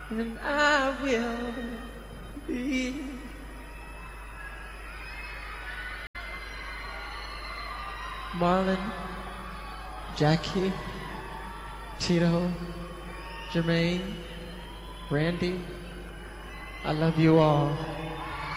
and I will be. Marlon, Jackie, Tito, Jermaine, Randy, I love you all.